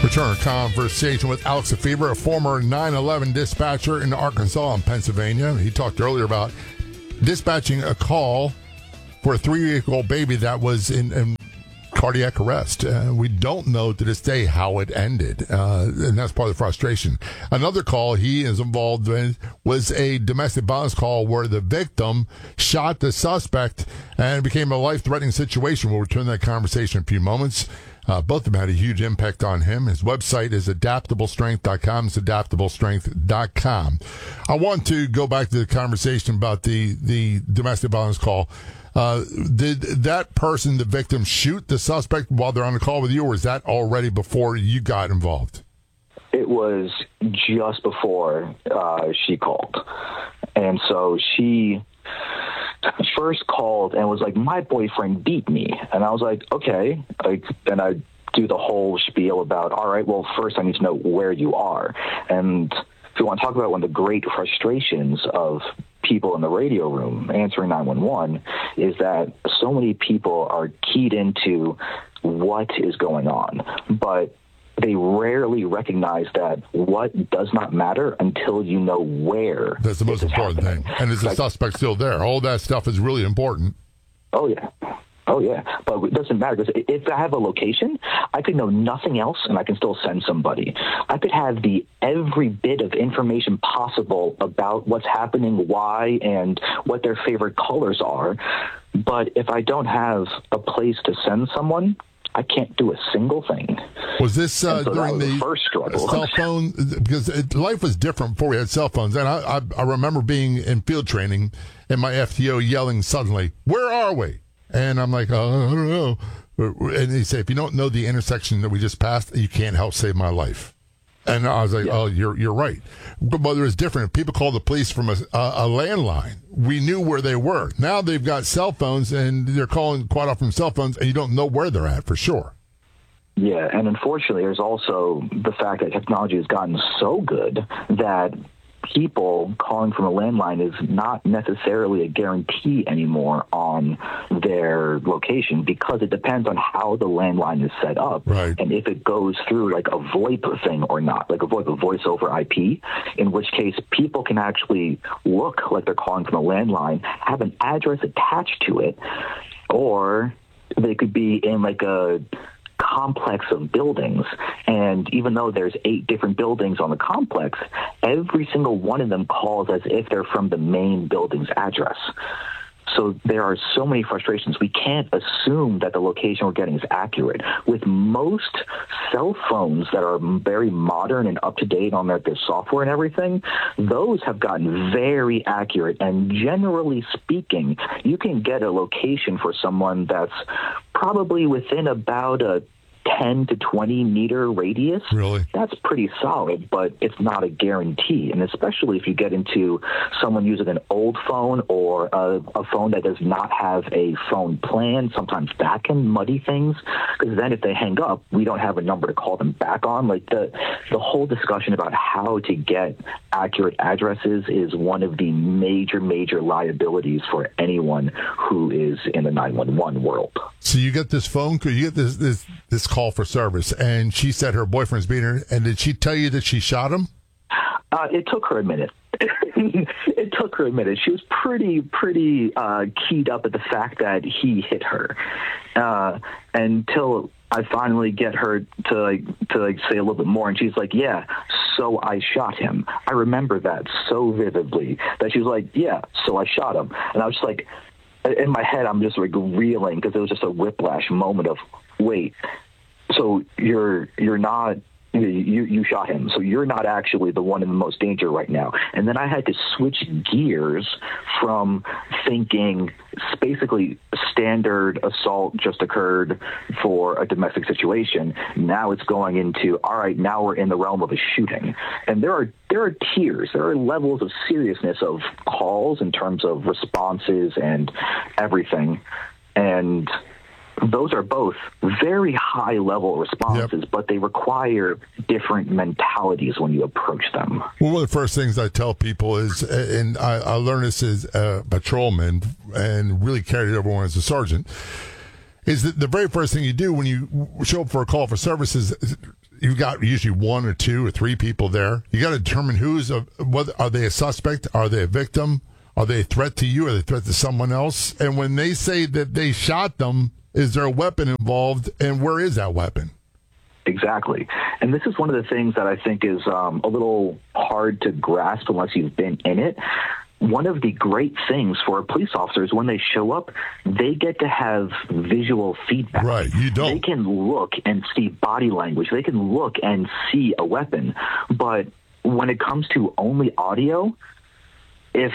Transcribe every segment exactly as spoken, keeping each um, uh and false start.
Return conversation with Alex Lefebvre, a former nine eleven dispatcher in Arkansas and Pennsylvania. He talked earlier about dispatching a call for a three-week-old baby that was in, in cardiac arrest. Uh, we don't know to this day how it ended, uh, and that's part of the frustration. Another call he is involved in was a domestic violence call where the victim shot the suspect, and it became a life-threatening situation. We'll return to that conversation in a few moments. Uh, both of them had a huge impact on him. His website is adaptable strength dot com. It's adaptable strength dot com. I want to go back to the conversation about the, the domestic violence call. Uh, did that person, the victim, shoot the suspect while they're on the call with you, or was that already before you got involved? It was just before uh, she called. And so she first called and was like, my boyfriend beat me. And I was like, okay. Like, then I do the whole spiel about, all right, well, first I need to know where you are. And if you want to talk about one of the great frustrations of people in the radio room answering nine one one is that so many people are keyed into what is going on, but they rarely recognize that what does not matter until you know where. That's the most important thing. And is the like, suspect still there? All that stuff is really important. Oh, yeah. Oh, yeah. But it doesn't matter, because if I have a location, I could know nothing else and I can still send somebody. I could have the every bit of information possible about what's happening, why, and what their favorite colors are. But if I don't have a place to send someone, I can't do a single thing. Was this uh, so during was the, the first struggle. cell phone? Because it, life was different before we had cell phones. And I, I, I remember being in field training and my F T O yelling suddenly, "Where are we?" And I'm like, oh, I don't know. And he said, if you don't know the intersection that we just passed, you can't help save my life. And I was like, yeah. oh, you're you're right. But, but it was different. If people called the police from a, a, a landline, we knew where they were. Now they've got cell phones, and they're calling quite often from cell phones, and you don't know where they're at for sure. Yeah, and unfortunately, there's also the fact that technology has gotten so good that people calling from a landline is not necessarily a guarantee anymore on their location, because it depends on how the landline is set up. Right. And if it goes through like a VoIP thing or not, like a VoIP, a voice over I P, in which case people can actually look like they're calling from a landline, have an address attached to it, or they could be in like a complex of buildings, and even though there's eight different buildings on the complex, every single one of them calls as if they're from the main building's address. So there are so many frustrations. We can't assume that the location we're getting is accurate. With most cell phones that are very modern and up-to-date on their, their software and everything, those have gotten very accurate. And generally speaking, you can get a location for someone that's probably within about a ten to twenty meter radius. Really? That's pretty solid, but it's not a guarantee. And especially if you get into someone using an old phone or a, a phone that does not have a phone plan, sometimes that can muddy things, because then if they hang up, we don't have a number to call them back on. Like the, the whole discussion about how to get accurate addresses is one of the major, major liabilities for anyone who is in the nine one one world. So you get this phone call, you get this, this, this call for service, and she said her boyfriend's beating her, and did she tell you that she shot him? Uh, it took her a minute. It took her a minute. She was pretty, pretty uh, keyed up at the fact that he hit her, uh, until I finally get her to like to like say a little bit more, and she's like, "Yeah, so I shot him." I remember that so vividly that she was like, "Yeah, so I shot him," and I was just like, in my head, I'm just like reeling, because it was just a whiplash moment of, wait, so you're you're not. You you shot him, so you're not actually the one in the most danger right now. And then I had to switch gears from thinking basically standard assault just occurred for a domestic situation. Now it's going into, all right, now we're in the realm of a shooting. And there are there are tiers, there are levels of seriousness of calls in terms of responses and everything. And those are both very high-level responses, yep. but they require different mentalities when you approach them. Well, one of the first things I tell people is, and I, I learned this as a patrolman and really carried it over when I was a sergeant, is that the very first thing you do when you show up for a call for services, you've got usually one or two or three people there. You got to determine who's a, whether are they a suspect, are they a victim, are they a threat to you, are they a threat to someone else? And when they say that they shot them, is there a weapon involved, and where is that weapon? Exactly. And this is one of the things that I think is um, a little hard to grasp unless you've been in it. One of the great things for police officers, when they show up, they get to have visual feedback. Right, you don't. They can look and see body language. They can look and see a weapon. But when it comes to only audio, if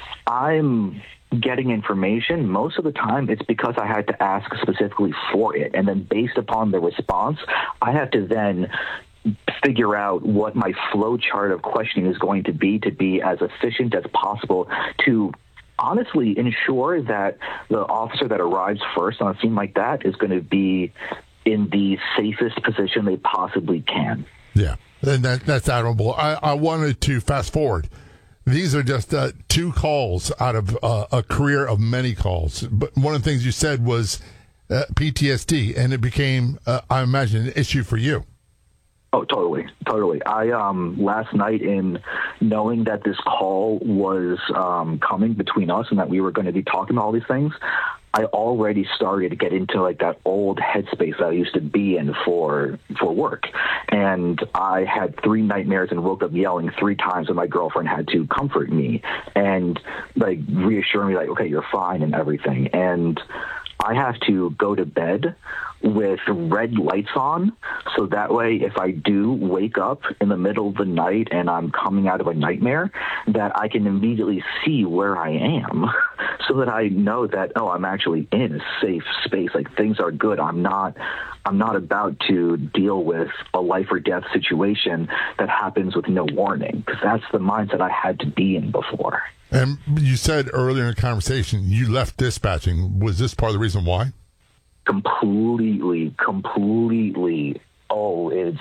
I'm getting information, most of the time it's because I had to ask specifically for it. And then based upon the response, I have to then figure out what my flow chart of questioning is going to be to be as efficient as possible to honestly ensure that the officer that arrives first on a scene like that is going to be in the safest position they possibly can. Yeah, and that, that's admirable. I, I wanted to fast forward. These are just uh, two calls out of uh, a career of many calls. But one of the things you said was uh, P T S D, and it became, uh, I imagine, an issue for you. Oh, totally, totally. I um last night, in knowing that this call was um, coming between us and that we were going to be talking about all these things, I already started to get into like that old headspace that I used to be in for for work. And I had three nightmares and woke up yelling three times, and my girlfriend had to comfort me and like reassure me like, okay, you're fine and everything. And I have to go to bed with red lights on, so that way if I do wake up in the middle of the night and I'm coming out of a nightmare, that I can immediately see where I am so that I know that, oh, I'm actually in a safe space, like things are good. I'm not I'm not about to deal with a life or death situation that happens with no warning, because that's the mindset I had to be in before. And you said earlier in the conversation you left dispatching. Was this part of the reason why? Completely, completely. Oh, it's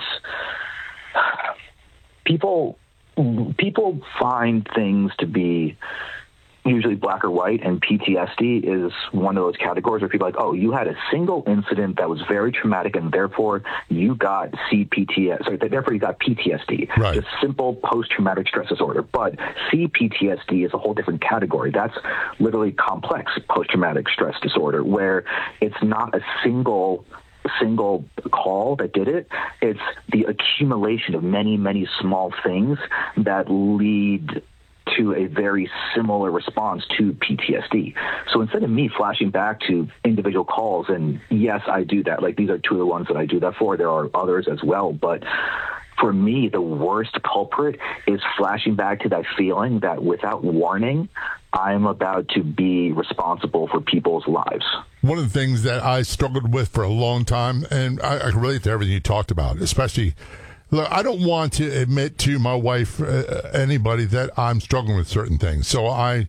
people. People find things to be usually black or white, and P T S D is one of those categories where people are like, oh, you had a single incident that was very traumatic, and therefore you got C P T S D. Sorry, therefore you got P T S D, right. Just simple post-traumatic stress disorder. But C P T S D is a whole different category. That's literally complex post-traumatic stress disorder, where it's not a single single call that did it. It's the accumulation of many, many small things that lead to a very similar response to P T S D. So instead of me flashing back to individual calls, and yes, I do that. Like, these are two of the ones that I do that for. There are others as well. But for me, the worst culprit is flashing back to that feeling that without warning, I'm about to be responsible for people's lives. One of the things that I struggled with for a long time, and I, I can relate to everything you talked about, especially, look, I don't want to admit to my wife, uh, anybody, that I'm struggling with certain things. So I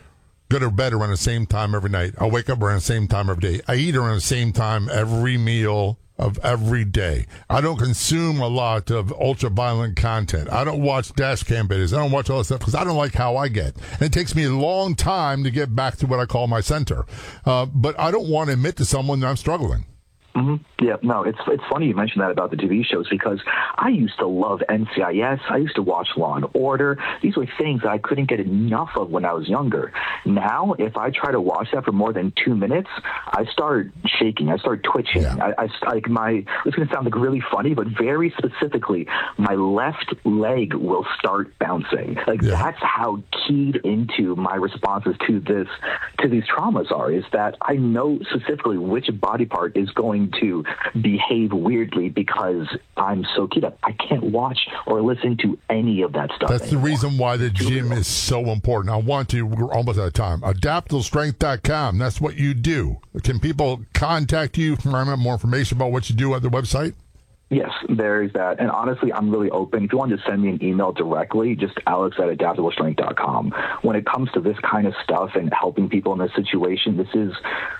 go to bed around the same time every night. I wake up around the same time every day. I eat around the same time every meal of every day. I don't consume a lot of ultra-violent content. I don't watch dash cam videos. I don't watch all that stuff because I don't like how I get. And it takes me a long time to get back to what I call my center. Uh, but I don't want to admit to someone that I'm struggling. Mm-hmm. Yeah, no, it's it's funny you mentioned that about the T V shows, because I used to love N C I S. I used to watch Law and Order. These were things that I couldn't get enough of when I was younger. Now, if I try to watch that for more than two minutes, I start shaking. I start twitching. Yeah. I, I like my. It's going to sound like really funny, but very specifically, my left leg will start bouncing. Like yeah. That's how keyed into my responses to this to these traumas are. Is that I know specifically which body part is going to behave weirdly because I'm so keyed up. I can't watch or listen to any of that stuff That's anymore. the reason why the gym is so important. I want to, we're almost out of time, adaptable strength dot com. That's what you do. Can people contact you, find out more information about what you do at the website? Yes, there is that. And honestly, I'm really open. If you want to send me an email directly, just alex at adaptable strength dot com. When it comes to this kind of stuff and helping people in this situation, this is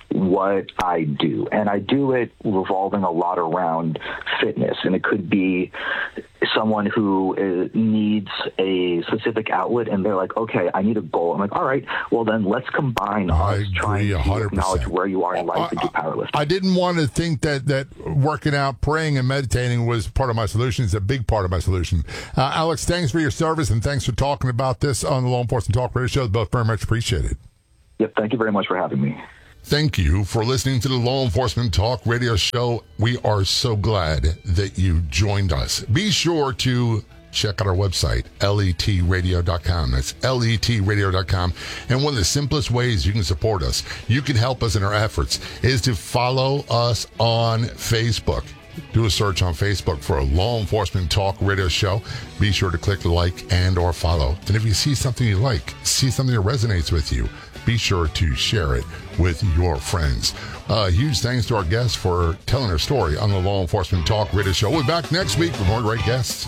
what I do. And I do it revolving a lot around fitness. And it could be someone who uh, needs a specific outlet and they're like, okay, I need a goal. I'm like, all right, well then let's combine I us trying to one hundred percent. acknowledge where you are in life and do powerlifting. I didn't want to think that, that working out, praying, and meditating was part of my solution. It's a big part of my solution. Uh, Alex, thanks for your service and thanks for talking about this on the Law Enforcement Talk Radio Show. Both very much appreciated. Yep, thank you very much for having me. Thank you for listening to the Law Enforcement Talk Radio Show. We are so glad that you joined us. Be sure to check out our website, L E T radio dot com. That's L E T radio dot com. And one of the simplest ways you can support us, you can help us in our efforts, is to follow us on Facebook. Do a search on Facebook for a Law Enforcement Talk Radio Show. Be sure to click like and or follow. And if you see something you like, see something that resonates with you, be sure to share it with your friends. Uh, huge thanks to our guests for telling their story on the Law Enforcement Talk Radio Show. We'll be back next week with more great guests.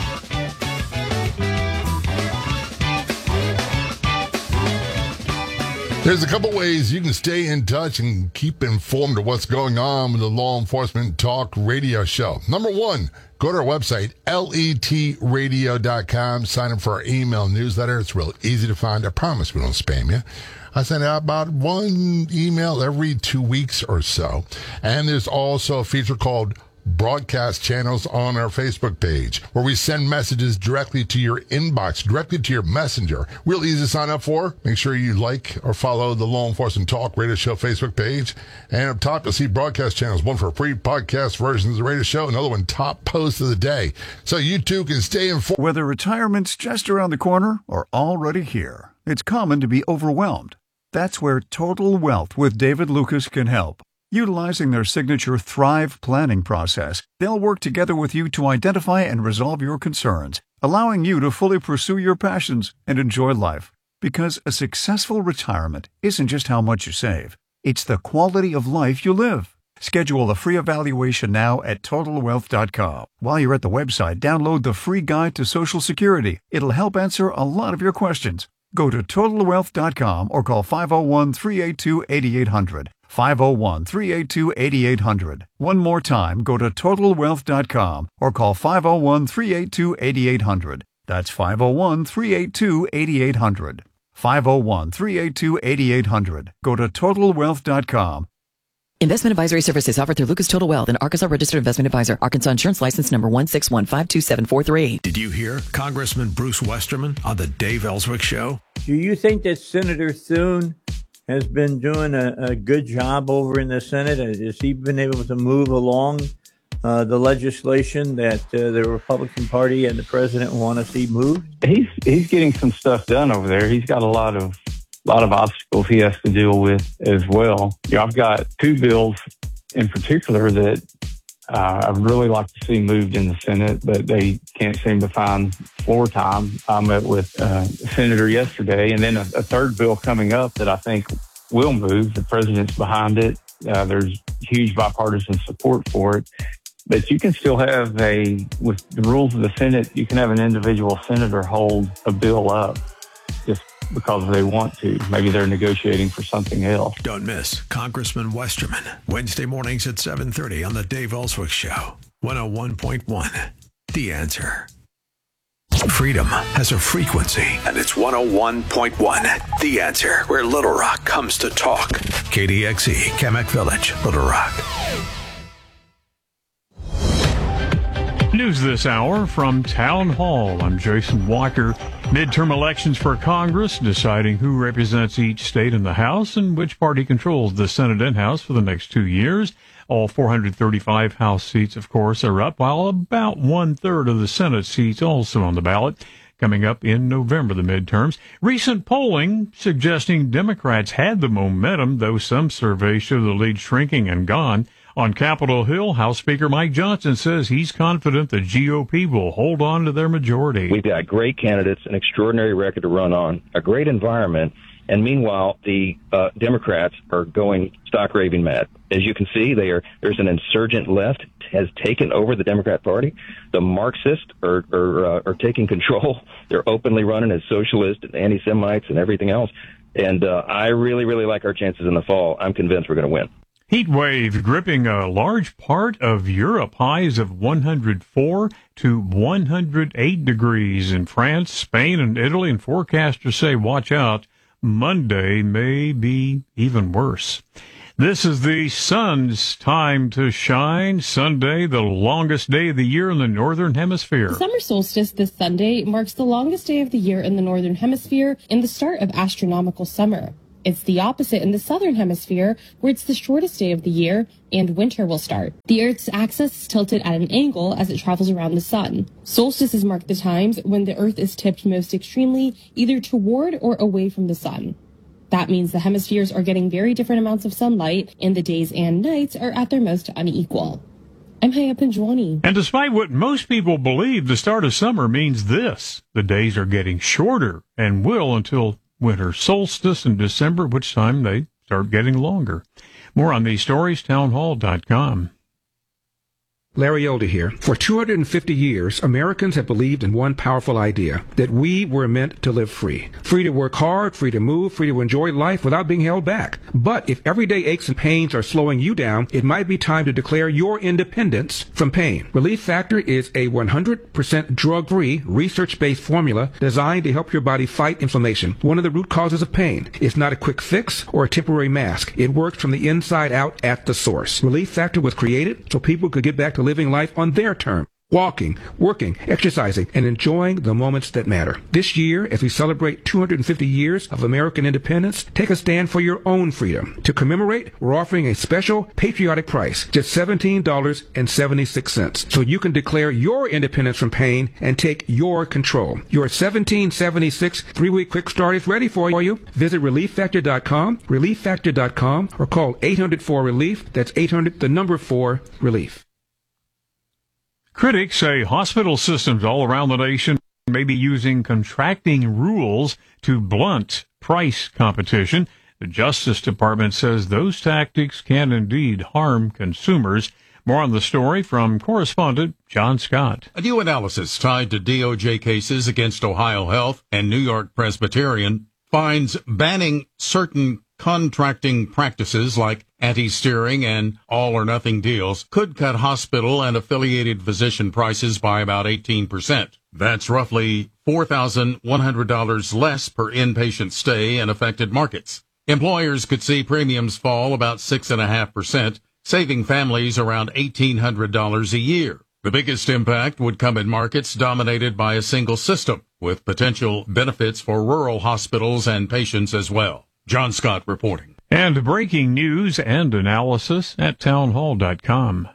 There's a couple ways you can stay in touch and keep informed of what's going on with the Law Enforcement Talk Radio Show. Number one, go to our website, L E T radio dot com. Sign up for our email newsletter. It's real easy to find. I promise we don't spam you. I send out about one email every two weeks or so. And there's also a feature called Broadcast Channels on our Facebook page, where we send messages directly to your inbox, directly to your messenger. Real easy to sign up for. Make sure you like or follow the Law Enforcement Talk Radio Show Facebook page. And up top, you'll see broadcast channels, one for free podcast versions of the radio show, another one top post of the day. So you too can stay informed. Whether retirement's just around the corner or already here, it's common to be overwhelmed. That's where Total Wealth with David Lucas can help. Utilizing their signature Thrive planning process, they'll work together with you to identify and resolve your concerns, allowing you to fully pursue your passions and enjoy life. Because a successful retirement isn't just how much you save, it's the quality of life you live. Schedule a free evaluation now at total wealth dot com. While you're at the website, download the free guide to Social Security. It'll help answer a lot of your questions. Go to total wealth dot com or call five oh one, three eight two, eight eight hundred. five oh one, three eight two, eight eight hundred. One more time, go to total wealth dot com or call five oh one, three eight two, eight eight hundred. That's five oh one, three eight two, eight eight hundred. five oh one, three eight two, eight eight hundred. Go to total wealth dot com. Investment advisory services offered through Lucas Total Wealth, an Arkansas registered investment advisor. Arkansas insurance license number one six one five two seven four three. Did you hear Congressman Bruce Westerman on the Dave Ellswick Show? Do you think that Senator Thune has been doing a, a good job over in the Senate? Has he been able to move along uh, the legislation that uh, the Republican Party and the president want to see moved? He's he's getting some stuff done over there. He's got a lot of lot of obstacles he has to deal with as well. You know, I've got two bills in particular that uh, I'd really like to see moved in the Senate, but they can't seem to find floor time. I met with uh, a senator yesterday, and then a, a third bill coming up that I think will move. The president's behind it. Uh, there's huge bipartisan support for it. But you can still have a, with the rules of the Senate, you can have an individual senator hold a bill up just because they want to. Maybe they're negotiating for something else. Don't miss Congressman Westerman, Wednesday mornings at seven thirty on the Dave Ellswick Show, one oh one point one, The Answer. Freedom has a frequency, and it's one oh one point one, The Answer, where Little Rock comes to talk. K D X E, Kamek Village, Little Rock. News this hour from Town Hall. I'm Jason Walker. Midterm elections for Congress, deciding who represents each state in the House and which party controls the Senate and House for the next two years. All four hundred thirty-five House seats, of course, are up, while about one-third of the Senate seats also on the ballot. Coming up in November, the midterms. Recent polling suggesting Democrats had the momentum, though some surveys show the lead shrinking and gone. On Capitol Hill, House Speaker Mike Johnson says he's confident the G O P will hold on to their majority. We've got great candidates, an extraordinary record to run on, a great environment, and meanwhile, the uh, Democrats are going stock raving mad. As you can see, they are, there's an insurgent left has taken over the Democrat Party. The Marxists are are, uh, are taking control. They're openly running as socialists and anti-Semites and everything else. And uh, I really, really like our chances in the fall. I'm convinced we're going to win. Heat wave gripping a large part of Europe. Highs of one hundred four to one hundred eight degrees in France, Spain, and Italy. And forecasters say, watch out, Monday may be even worse. This is the sun's time to shine. Sunday, the longest day of the year in the Northern Hemisphere. The summer solstice this Sunday marks the longest day of the year in the Northern Hemisphere and the start of astronomical summer. It's the opposite in the Southern Hemisphere, where it's the shortest day of the year and winter will start. The Earth's axis is tilted at an angle as it travels around the sun. Solstices mark the times when the Earth is tipped most extremely, either toward or away from the sun. That means the hemispheres are getting very different amounts of sunlight, and the days and nights are at their most unequal. I'm Haya Pinjwani. And despite what most people believe, the start of summer means this. The days are getting shorter and will until winter solstice in December, which time they start getting longer. More on these stories, townhall dot com. Larry Elder here. For two hundred fifty years, Americans have believed in one powerful idea, that we were meant to live free. Free to work hard, free to move, free to enjoy life without being held back. But if everyday aches and pains are slowing you down, it might be time to declare your independence from pain. Relief Factor is a one hundred percent drug-free, research-based formula designed to help your body fight inflammation, one of the root causes of pain. It's not a quick fix or a temporary mask. It works from the inside out at the source. Relief Factor was created so people could get back to living life on their terms. Walking, working, exercising, and enjoying the moments that matter. This year, as we celebrate two hundred fifty years of American independence, take a stand for your own freedom. To commemorate, we're offering a special patriotic price, just seventeen dollars and seventy-six cents, so you can declare your independence from pain and take your control. Your seventeen seventy-six three-week quick start is ready for you. Visit relief factor dot com, relief factor dot com, or call eight hundred four relief. That's eight hundred, the number four, relief. Critics say hospital systems all around the nation may be using contracting rules to blunt price competition. The Justice Department says those tactics can indeed harm consumers. More on the story from correspondent John Scott. A new analysis tied to D O J cases against Ohio Health and New York Presbyterian finds banning certain contracting practices like anti-steering and all-or-nothing deals could cut hospital and affiliated physician prices by about eighteen percent. That's roughly four thousand one hundred dollars less per inpatient stay in affected markets. Employers could see premiums fall about six point five percent, saving families around eighteen hundred dollars a year. The biggest impact would come in markets dominated by a single system, with potential benefits for rural hospitals and patients as well. John Scott reporting. And breaking news and analysis at townhall dot com.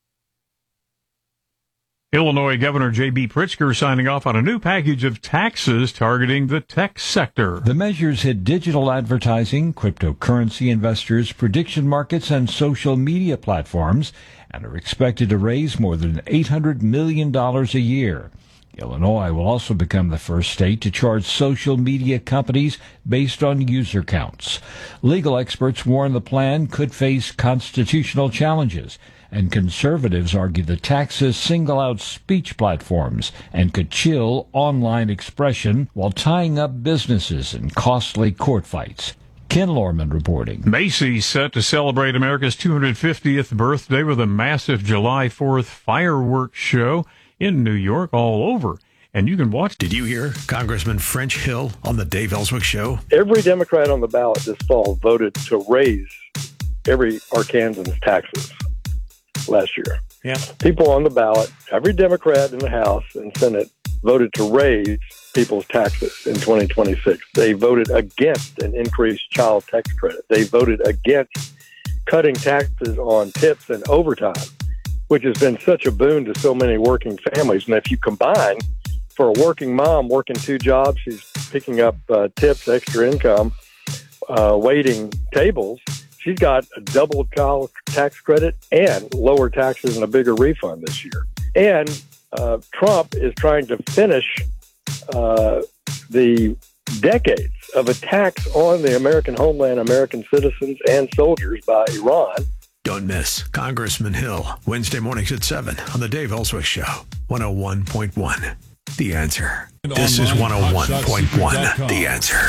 Illinois Governor J B. Pritzker signing off on a new package of taxes targeting the tech sector. The measures hit digital advertising, cryptocurrency investors, prediction markets, and social media platforms, and are expected to raise more than eight hundred million dollars a year. Illinois will also become the first state to charge social media companies based on user counts. Legal experts warn the plan could face constitutional challenges, and conservatives argue the taxes single out speech platforms and could chill online expression while tying up businesses in costly court fights. Ken Lorman reporting. Macy's set to celebrate America's two hundred fiftieth birthday with a massive July fourth fireworks show in New York, all over. And you can watch. Did you hear Congressman French Hill on the Dave Ellswick Show? Every Democrat on the ballot this fall voted to raise every Arkansan's taxes last year. Yeah. People on the ballot, every Democrat in the House and Senate voted to raise people's taxes in twenty twenty-six. They voted against an increased child tax credit. They voted against cutting taxes on tips and overtime, which has been such a boon to so many working families. And if you combine, for a working mom working two jobs, she's picking up uh, tips, extra income, uh, waiting tables, she's got a double child tax credit and lower taxes and a bigger refund this year. And uh, Trump is trying to finish uh, the decades of attacks on the American homeland, American citizens, and soldiers by Iran. Don't miss Congressman Hill, Wednesday mornings at seven on the Dave Ellswick Show, one oh one point one. The Answer. This is one oh one point one. The Answer.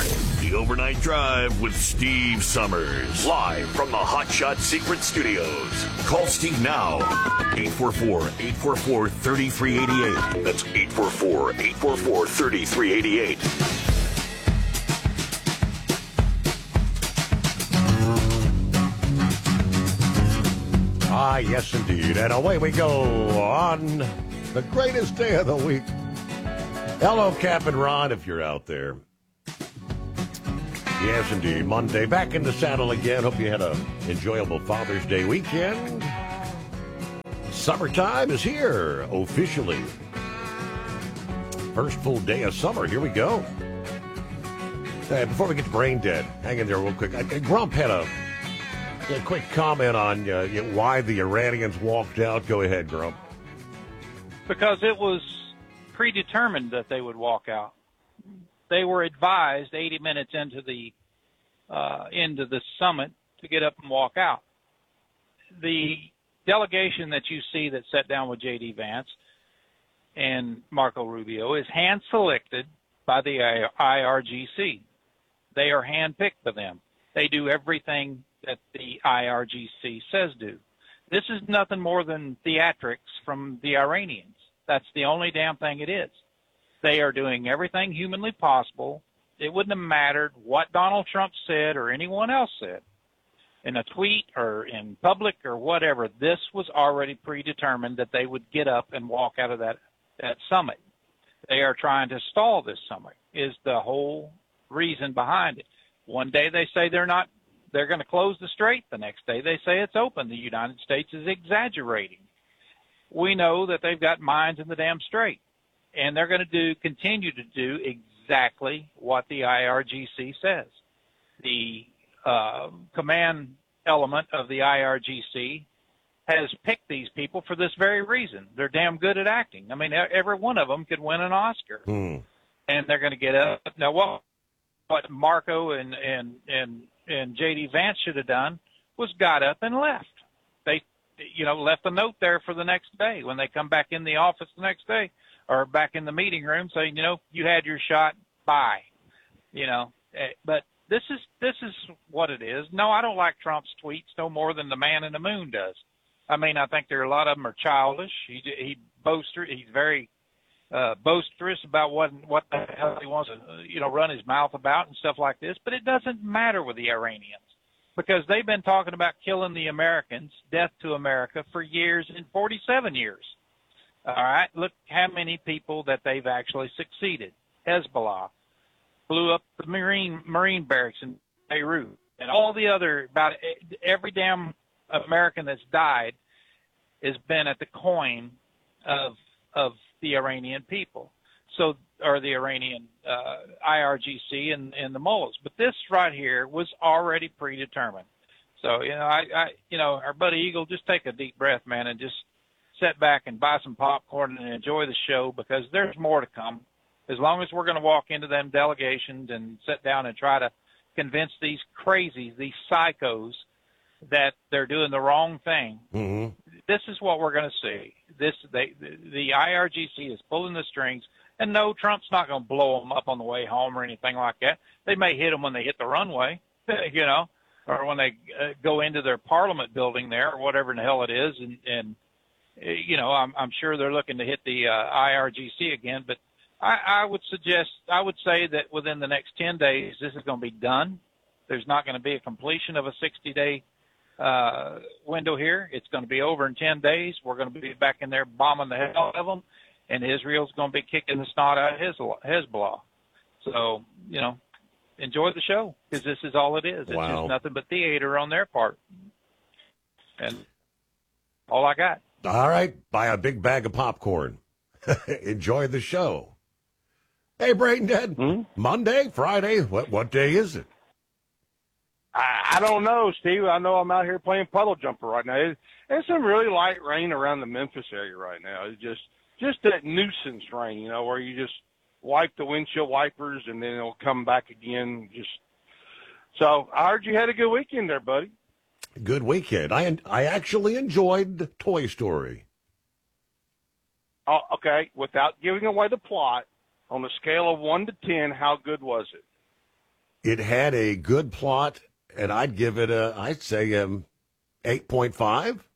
The Overnight Drive with Steve Summers. Live from the Hot Shot Secret Studios. Call Steve now. eight four four, eight four four, three three eight eight. That's eight four four, eight four four, three three eight eight. Ah, yes, indeed. And away we go on the greatest day of the week. Hello, Cap and Ron, if you're out there. Yes, indeed. Monday, back in the saddle again. Hope you had an enjoyable Father's Day weekend. Summertime is here, officially. First full day of summer. Here we go. Hey, before we get to Brain Dead, hang in there real quick. I, I, Grump had a, a quick comment on uh, you know, why the Iranians walked out. Go ahead, Grump. Because it was predetermined that they would walk out. They were advised eighty minutes into the uh, into the summit to get up and walk out. The delegation that you see that sat down with J D. Vance and Marco Rubio is hand-selected by the I R G C. They are hand-picked for them. They do everything that the I R G C says do. This is nothing more than theatrics from the Iranians. That's the only damn thing it is. They are doing everything humanly possible. It wouldn't have mattered what Donald Trump said or anyone else said in a tweet or in public or whatever. This was already predetermined that they would get up and walk out of that, that summit. They are trying to stall this summit is the whole reason behind it. One day they say they're not, they're going to close the strait. The next day they say it's open. The United States is exaggerating. We know that they've got mines in the damn strait. And they're going to do continue to do exactly what the I R G C says. The uh, command element of the I R G C has picked these people for this very reason. They're damn good at acting. I mean, every one of them could win an Oscar. Hmm. And they're going to get up. Now, what, what Marco and, and, and, and J D. Vance should have done was got up and left. They, you know, left a note there for the next day when they come back in the office the next day. Or back in the meeting room saying, you know, you had your shot, bye. You know, but this is this is what it is. No, I don't like Trump's tweets no more than the man in the moon does. I mean, I think there are a lot of them are childish. He he boaster. He's very uh, boisterous about what what the hell he wants to, you know, run his mouth about and stuff like this. But it doesn't matter with the Iranians because they've been talking about killing the Americans, death to America, for years and forty-seven years. All right, look how many people that they've actually succeeded. Hezbollah blew up the Marine Marine barracks in Beirut, and all the other, about every damn American that's died has been at the coin of of the Iranian people, so or the Iranian uh, I R G C and, and the mullahs. But this right here was already predetermined. So you know, I, I you know, our buddy Eagle, just take a deep breath, man, and just sit back and buy some popcorn and enjoy the show because there's more to come. As long as we're going to walk into them delegations and sit down and try to convince these crazies, these psychos, that they're doing the wrong thing, mm-hmm. This is what we're going to see. This they, the I R G C is pulling the strings, and no, Trump's not going to blow them up on the way home or anything like that. They may hit them when they hit the runway, you know, or when they uh, go into their parliament building there or whatever in the hell it is, and, and you know, I'm, I'm sure they're looking to hit the uh, I R G C again, but I, I would suggest, I would say that within the next ten days, this is going to be done. There's not going to be a completion of a sixty-day uh, window here. It's going to be over in ten days. We're going to be back in there bombing the hell out of them, and Israel's going to be kicking the snot out of Hezbollah. So, you know, enjoy the show because this is all it is. It's wow. just nothing but theater on their part. And all I got. All right, buy a big bag of popcorn. Enjoy the show. Hey, Brain Dead, hmm? Monday, Friday, what what day is it? I, I don't know, Steve. I know I'm out here playing puddle jumper right now. It, it's some really light rain around the Memphis area right now. It's just just that nuisance rain, you know, where you just wipe the windshield wipers and then it'll come back again. Just so I heard you had a good weekend there, buddy. Good weekend. I I actually enjoyed Toy Story. Oh, okay. Without giving away the plot, on a scale of one to ten, how good was it? It had a good plot, and I'd give it a, I'd say um, eight point five.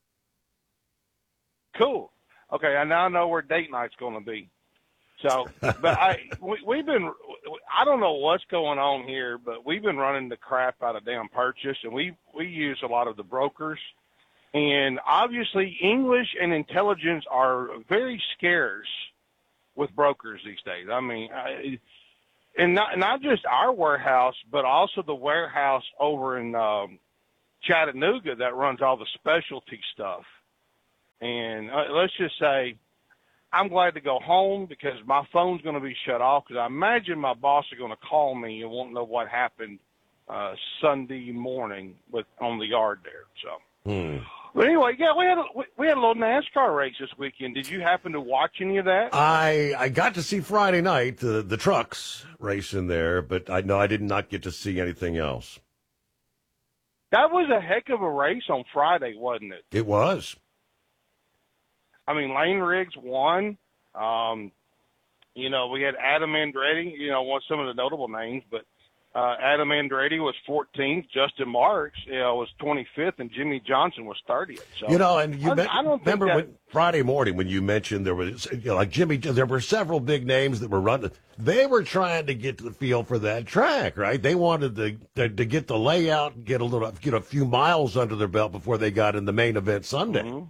Cool. Okay, I now know where date night's going to be. So, but I, we, we've been, I don't know what's going on here, but we've been running the crap out of damn Purchase, and we, we use a lot of the brokers. And obviously English and intelligence are very scarce with brokers these days. I mean, I, and not, not just our warehouse, but also the warehouse over in um, Chattanooga that runs all the specialty stuff. And uh, let's just say I'm glad to go home because my phone's going to be shut off because I imagine my boss is going to call me and won't know what happened uh, Sunday morning with on the yard there. So, hmm. But anyway, yeah, we had a, we, we had a little NASCAR race this weekend. Did you happen to watch any of that? I I got to see Friday night the the trucks race in there, but I know I did not get to see anything else. That was a heck of a race on Friday, wasn't it? It was. I mean, Lane Riggs won. Um, you know, we had Adam Andretti, you know, one some of the notable names, but uh, Adam Andretti was fourteenth, Justin Marks, you know, was twenty-fifth, and Jimmy Johnson was thirtieth. So, You know, and you I, men- I don't think remember that, when, Friday morning when you mentioned there was, you know, like Jimmy, there were several big names that were running. They were trying to get to the feel for that track, right? They wanted to to, to get the layout, get a little, get a few miles under their belt before they got in the main event Sunday. Mm-hmm.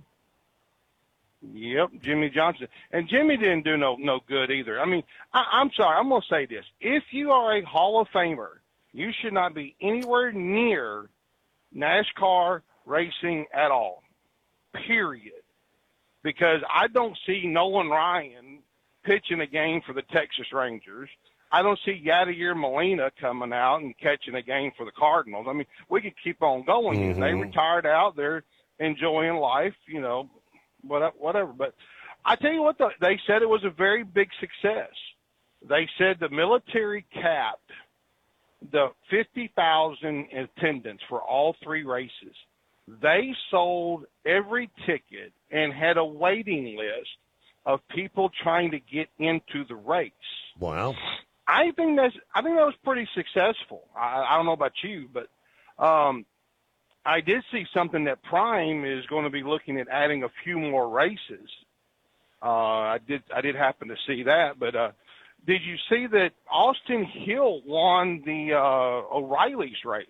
Yep, Jimmy Johnson. And Jimmy didn't do no no good either. I mean, I, I'm sorry, I'm going to say this. If you are a Hall of Famer, you should not be anywhere near NASCAR racing at all, period. Because I don't see Nolan Ryan pitching a game for the Texas Rangers. I don't see Yadier Molina coming out and catching a game for the Cardinals. I mean, we could keep on going. Mm-hmm. They retired out. They're enjoying life, you know, whatever. But I tell you what, the, they said it was a very big success. They said the military capped the fifty thousand attendance for all three races. They sold every ticket and had a waiting list of people trying to get into the race. Wow. I think that's, I think that was pretty successful. I, I don't know about you, but, um, I did see something that Prime is going to be looking at adding a few more races. Uh, I did, I did happen to see that, but, uh, did you see that Austin Hill won the, uh, O'Reilly's race?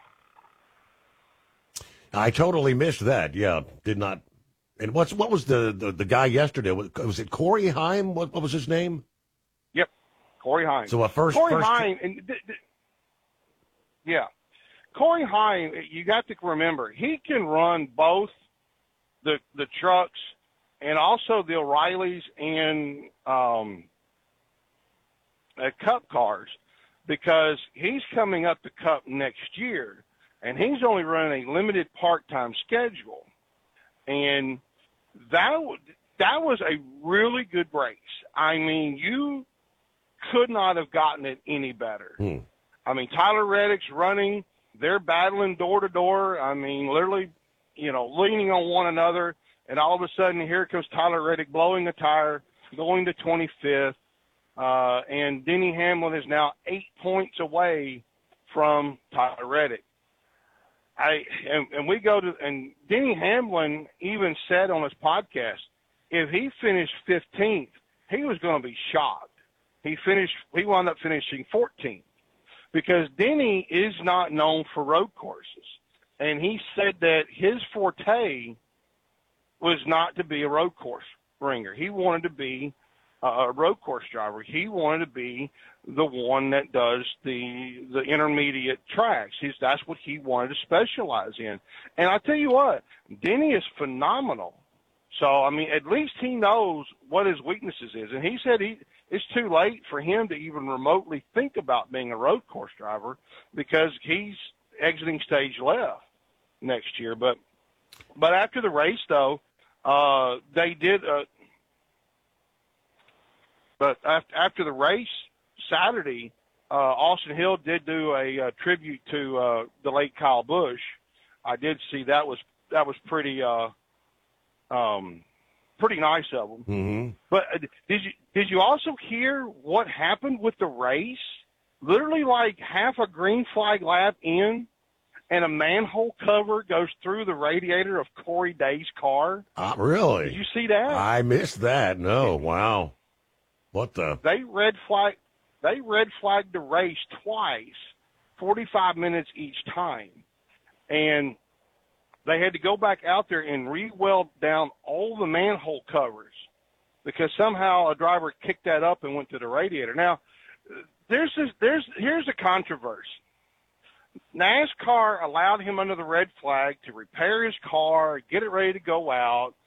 I totally missed that. Yeah, did not. And what's, what was the, the, the guy yesterday? Was, was it Corey Heim? What, what was his name? Yep. Corey Heim. So a first, Corey first Heim, and th- th- yeah. Corey Heim, you got to remember, he can run both the the trucks and also the O'Reillys and um, uh, Cup cars because he's coming up to Cup next year, and he's only running a limited part-time schedule. And that that was a really good race. I mean, you could not have gotten it any better. Hmm. I mean, Tyler Reddick's running. They're battling door to door. I mean, literally, you know, leaning on one another. And all of a sudden, here comes Tyler Reddick blowing a tire, going to twenty-fifth. Uh, and Denny Hamlin is now eight points away from Tyler Reddick. I and, and we go to and Denny Hamlin even said on his podcast, if he finished fifteenth, he was going to be shocked. He finished. He wound up finishing fourteenth. Because Denny is not known for road courses. And he said that his forte was not to be a road course ringer. He wanted to be a road course driver. He wanted to be the one that does the the intermediate tracks. He's, that's what he wanted to specialize in. And I tell you what, Denny is phenomenal. So, I mean, at least he knows what his weaknesses is. And he said he it's too late for him to even remotely think about being a road course driver because he's exiting stage left next year. But but after the race, though, uh, they did uh, – but after, after the race Saturday, uh, Austin Hill did do a, a tribute to uh, the late Kyle Busch. I did see that was that was pretty uh, um, pretty nice of them. Mm-hmm. But uh, did you did you also hear what happened with the race literally like half a green flag lap in, and a manhole cover goes through the radiator of Corey Day's car. Uh, really? Did you see that? I missed that. No, wow. What the? They red flag, they red flagged the race twice, forty-five minutes each time, and they had to go back out there and re-weld down all the manhole covers because somehow a driver kicked that up and went to the radiator. Now, there's this, there's here's a controversy. NASCAR allowed him under the red flag to repair his car, get it ready to go out,